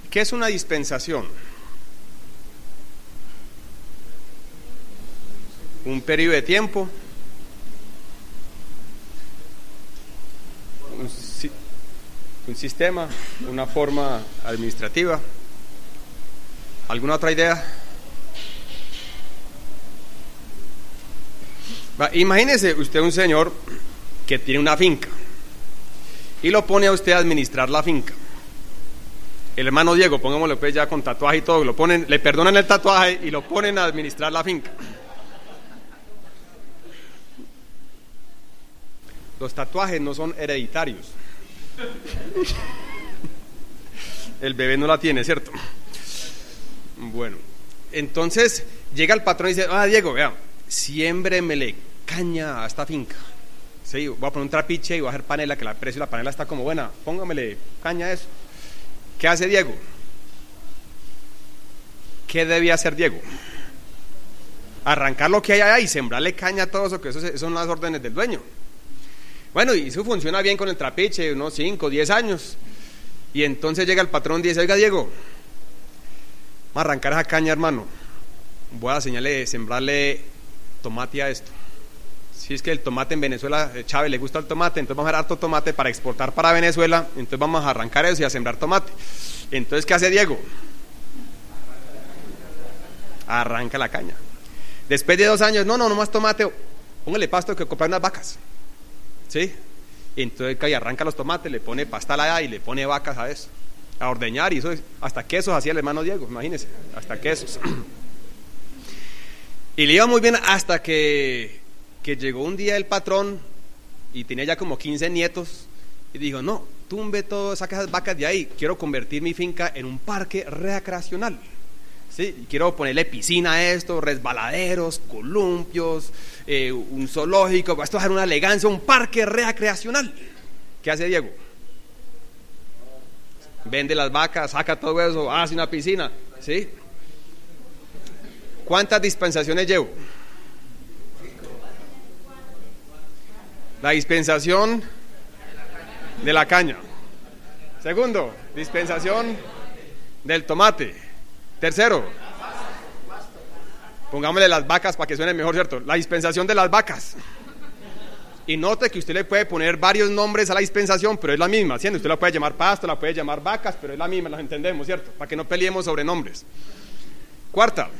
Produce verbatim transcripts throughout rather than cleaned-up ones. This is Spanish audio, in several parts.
¿Qué es una dispensación? Un periodo de tiempo, un, si, un sistema, una forma administrativa. ¿Alguna otra idea? Va, imagínese usted un señor que tiene una finca y lo pone a usted a administrar la finca. El hermano Diego, pongámosle pues ya con tatuaje y todo, lo ponen, le perdonan el tatuaje y lo ponen a administrar la finca. Los tatuajes no son hereditarios. El bebé no la tiene, ¿cierto? Bueno, entonces llega el patrón y dice: ah, Diego, vea, siémbremele caña a esta finca. Sí, voy a poner un trapiche y voy a hacer panela, que el precio de la panela está como buena. Póngamele caña a eso. ¿Qué hace Diego? ¿Qué debía hacer Diego? Arrancar lo que hay allá y sembrarle caña a todo eso, que eso son las órdenes del dueño. Bueno, y eso funciona bien con el trapiche, unos cinco, diez años. Y entonces llega el patrón y dice: oiga, Diego, vamos a arrancar esa caña, hermano. Voy a enseñarle, sembrarle tomate a esto. Si es que el tomate en Venezuela, Chávez le gusta el tomate, entonces vamos a dar harto tomate para exportar para Venezuela. Entonces vamos a arrancar eso y a sembrar tomate. Entonces, ¿qué hace Diego? Arranca la caña. Después de dos años, no, no, no más tomate, póngale pasto, que comprar unas vacas. ¿Sí? Entonces y arranca los tomates, le pone pastal allá y le pone vacas a eso, a ordeñar, y eso, hasta quesos hacía el hermano Diego, imagínense, hasta quesos. Y le iba muy bien hasta que, que llegó un día el patrón y tenía ya como quince nietos y dijo: no, tumbe todo, saca esas vacas de ahí, quiero convertir mi finca en un parque recreacional. Sí, quiero ponerle piscina a esto, resbaladeros, columpios, eh, un zoológico, esto va a ser una elegancia, un parque recreacional. ¿Qué hace Diego? Vende las vacas, saca todo eso, hace una piscina, ¿sí? ¿Cuántas dispensaciones llevo? La dispensación de la caña. Segundo, dispensación del tomate. Tercero, pongámosle las vacas para que suene mejor, ¿cierto? La dispensación de las vacas. Y note que usted le puede poner varios nombres a la dispensación, pero es la misma, ¿sí? Usted la puede llamar pasto, la puede llamar vacas, pero es la misma, las entendemos, ¿cierto? Para que no peleemos sobre nombres. Cuarta,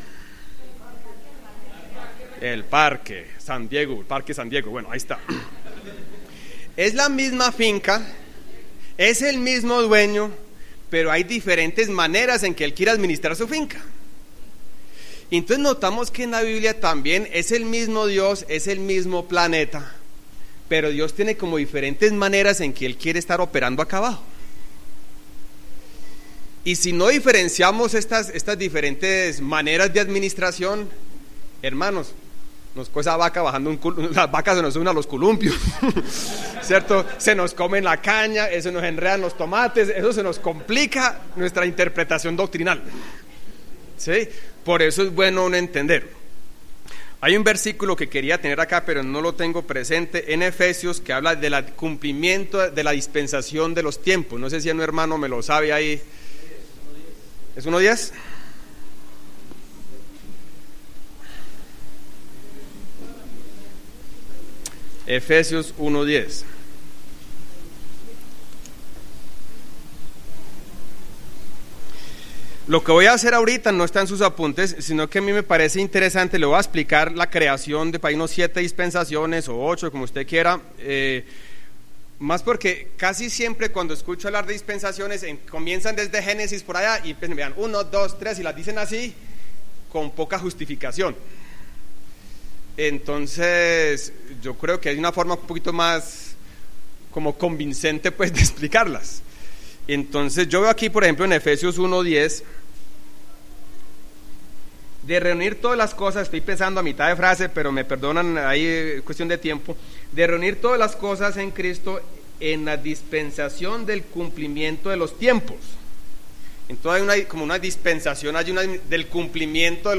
el parque San Diego, el parque San Diego, bueno, ahí está. Es la misma finca, es el mismo dueño, pero hay diferentes maneras en que él quiere administrar su finca. Entonces notamos que en la Biblia también es el mismo Dios, es el mismo planeta, pero Dios tiene como diferentes maneras en que él quiere estar operando acá abajo. Y si no diferenciamos estas, estas diferentes maneras de administración, hermanos, nos cuesta vaca bajando un, las vacas se nos suben a los columpios, ¿cierto? Se nos comen la caña, eso nos enredan los tomates, eso se nos complica nuestra interpretación doctrinal, ¿sí? Por eso es bueno uno entender. Hay un versículo que quería tener acá, pero no lo tengo presente, en Efesios, que habla del cumplimiento de la dispensación de los tiempos. No sé si a un hermano me lo sabe ahí. ¿Es uno diez? Efesios uno diez. Lo que voy a hacer ahorita no está en sus apuntes, sino que a mí me parece interesante. Le voy a explicar la creación de para unos siete dispensaciones o ocho, como usted quiera, eh, más porque casi siempre cuando escucho hablar de dispensaciones en, comienzan desde Génesis por allá y pues, vean, uno, dos, tres, y las dicen así con poca justificación. Entonces yo creo que hay una forma un poquito más como convincente pues de explicarlas. Entonces yo veo aquí por ejemplo en Efesios uno diez, de reunir todas las cosas, estoy pensando a mitad de frase, pero me perdonan, ahí cuestión de tiempo, de reunir todas las cosas en Cristo en la dispensación del cumplimiento de los tiempos. Entonces hay una, como una dispensación, hay una del cumplimiento de